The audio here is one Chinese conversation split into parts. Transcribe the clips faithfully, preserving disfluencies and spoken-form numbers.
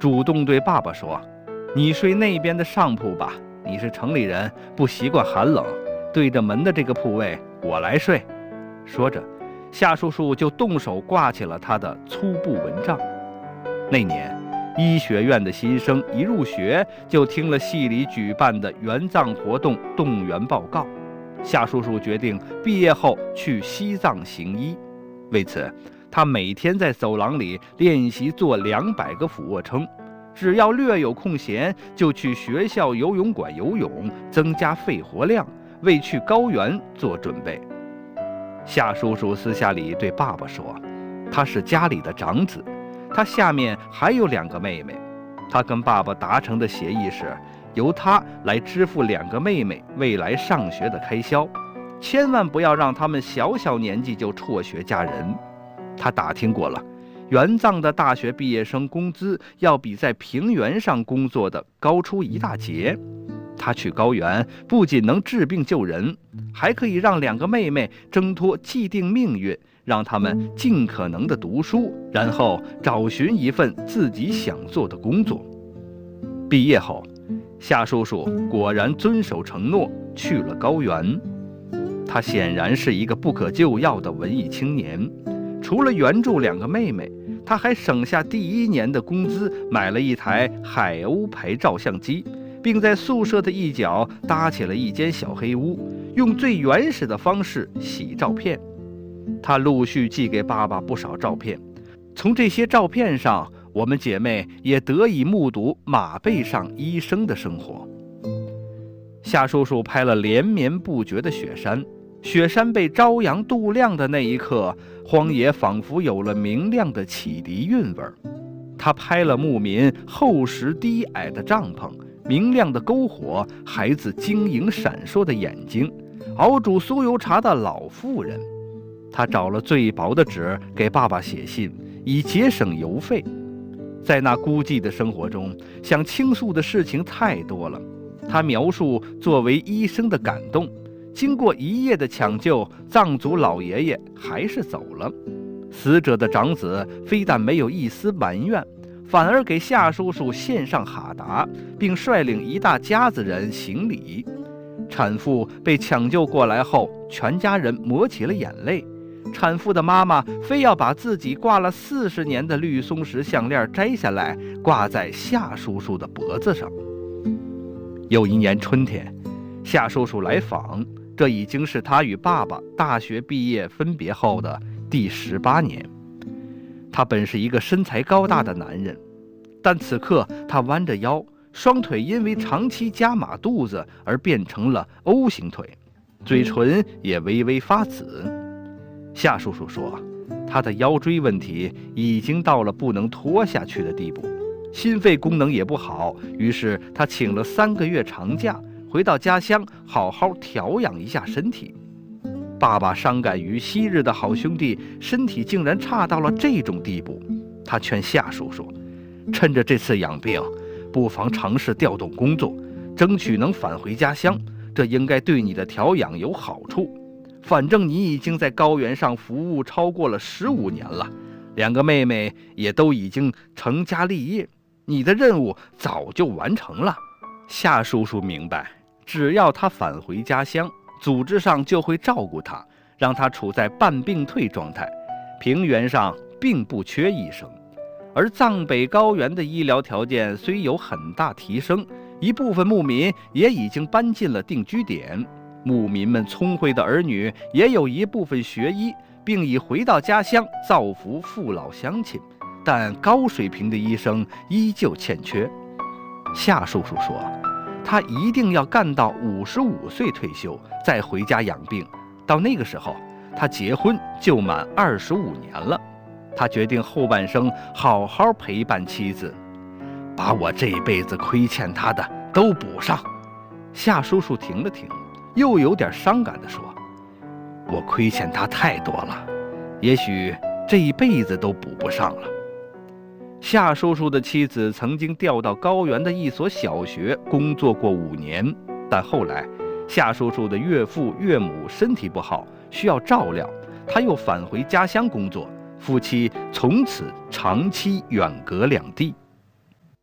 主动对爸爸说：“你睡那边的上铺吧，你是城里人，不习惯寒冷，对着门的这个铺位我来睡。”说着，夏叔叔就动手挂起了他的粗布蚊帐。那年，医学院的新生一入学就听了系里举办的援藏活动动员报告，夏叔叔决定毕业后去西藏行医。为此，他每天在走廊里练习做两百个俯卧撑，只要略有空闲，就去学校游泳馆游泳，增加肺活量，为去高原做准备。夏叔叔私下里对爸爸说，他是家里的长子，他下面还有两个妹妹，他跟爸爸达成的协议是，由他来支付两个妹妹未来上学的开销，千万不要让他们小小年纪就辍学嫁人。他打听过了，援藏的大学毕业生工资要比在平原上工作的高出一大截。他去高原不仅能治病救人，还可以让两个妹妹挣脱既定命运，让他们尽可能的读书，然后找寻一份自己想做的工作。毕业后，夏叔叔果然遵守承诺，去了高原。他显然是一个不可救药的文艺青年，除了援助两个妹妹，他还省下第一年的工资买了一台海鸥牌照相机，并在宿舍的一角搭起了一间小黑屋，用最原始的方式洗照片。他陆续寄给爸爸不少照片，从这些照片上，我们姐妹也得以目睹马背上医生的生活。夏叔叔拍了连绵不绝的雪山，雪山被朝阳镀亮的那一刻，荒野仿佛有了明亮的启迪韵味。他拍了牧民厚实低矮的帐篷，明亮的篝火，孩子晶莹闪烁的眼睛，熬煮酥油茶的老妇人。他找了最薄的纸给爸爸写信，以节省邮费。在那孤寂的生活中，想倾诉的事情太多了。他描述作为医生的感动，经过一夜的抢救，藏族老爷爷还是走了。死者的长子非但没有一丝埋怨，反而给夏叔叔献上哈达，并率领一大家子人行礼。产妇被抢救过来后，全家人抹起了眼泪。产妇的妈妈非要把自己挂了四十年的绿松石项链摘下来，挂在夏叔叔的脖子上。有一年春天，夏叔叔来访，这已经是他与爸爸大学毕业分别后的第十八年。他本是一个身材高大的男人，但此刻他弯着腰，双腿因为长期夹马肚子而变成了 O 型腿，嘴唇也微微发紫。夏叔叔说，他的腰椎问题已经到了不能拖下去的地步，心肺功能也不好，于是他请了三个月长假，回到家乡好好调养一下身体。爸爸伤感于昔日的好兄弟身体竟然差到了这种地步，他劝夏叔叔，趁着这次养病，不妨尝试调动工作，争取能返回家乡，这应该对你的调养有好处。反正你已经在高原上服务超过了十五年了，两个妹妹也都已经成家立业，你的任务早就完成了。夏叔叔明白，只要他返回家乡，组织上就会照顾他，让他处在半病退状态。平原上并不缺医生，而藏北高原的医疗条件虽有很大提升，一部分牧民也已经搬进了定居点。牧民们聪慧的儿女也有一部分学医，并已回到家乡造福父老乡亲，但高水平的医生依旧欠缺。夏叔叔说，他一定要干到五十五岁退休，再回家养病。到那个时候，他结婚就满二十五年了。他决定后半生好好陪伴妻子，把我这辈子亏欠他的都补上。夏叔叔停了停，又有点伤感地说，我亏欠他太多了，也许这一辈子都补不上了。夏叔叔的妻子曾经调到高原的一所小学工作过五年，但后来夏叔叔的岳父岳母身体不好，需要照料，他又返回家乡工作，夫妻从此长期远隔两地。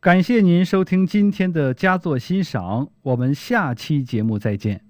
感谢您收听今天的佳作欣赏，我们下期节目再见。